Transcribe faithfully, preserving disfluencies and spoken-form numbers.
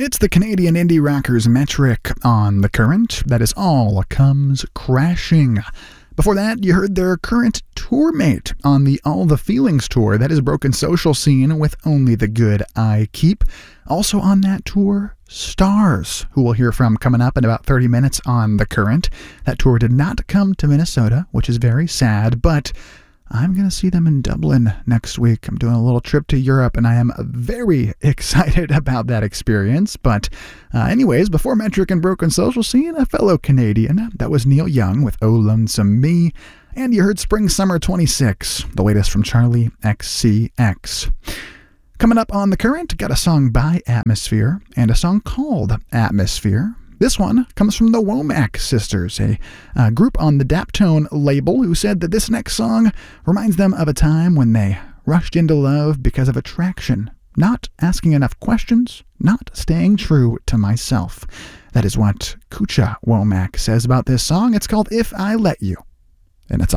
It's the Canadian indie rockers Metric on The Current. That is All Comes Crashing. Before that, you heard their current tour mate on the All the Feelings tour. That is Broken Social Scene with Only the Good I Keep. Also on that tour, Stars, who we'll hear from coming up in about thirty minutes on The Current. That tour did not come to Minnesota, which is very sad, but I'm going to see them in Dublin next week. I'm doing a little trip to Europe, and I am very excited about that experience. But uh, anyways, before Metric and Broken Social Scene, a fellow Canadian, that was Neil Young with Oh Lonesome Me. And you heard Spring Summer twenty-six, the latest from Charlie X C X. Coming up on The Current, got a song by Atmosphere and a song called Atmosphere. This one comes from the Womack Sisters, a, a group on the Daptone label who said that this next song reminds them of a time when they rushed into love because of attraction, not asking enough questions, not staying true to myself. That is what Kucha Womack says about this song. It's called If I Let You, and it's